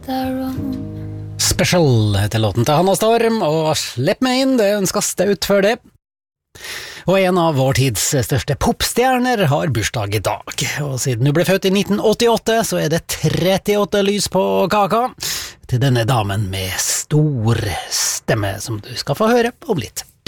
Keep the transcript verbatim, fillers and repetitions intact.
Special heter låten til Hanna Storm, og Slipp meg inn, det ønsker Staut før det. Og en av vår tids største popstjerner har bursdag i dag, og siden hun ble født i nitten åttiåtte, så er det trettiåtte lys på kaka til denne damen med stor stemme, som du skal få høre om litt.